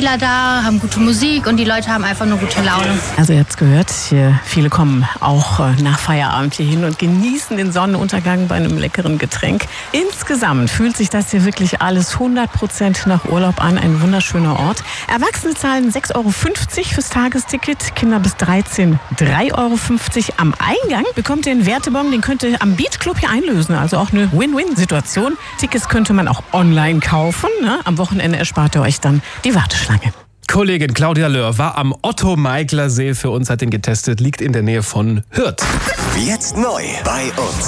Spieler da, haben gute Musik und die Leute haben einfach nur gute Laune. Also ihr habt es gehört, viele kommen auch nach Feierabend hier hin und genießen den Sonnenuntergang bei einem leckeren Getränk. Insgesamt fühlt sich das hier wirklich alles 100% nach Urlaub an. Ein wunderschöner Ort. Erwachsene zahlen 6,50 € fürs Tagesticket, Kinder bis 13 3,50 € am Eingang. Bekommt ihr einen Wertebon, den könnt ihr am Beachclub hier einlösen. Also auch eine Win-Win-Situation. Tickets könnte man auch online kaufen. Ne? Am Wochenende erspart ihr euch dann die Warteschlange. Kollegin Claudia Löhr war am Otto-Meikler See für uns, hat ihn getestet, liegt in der Nähe von Hürth. Jetzt neu bei uns.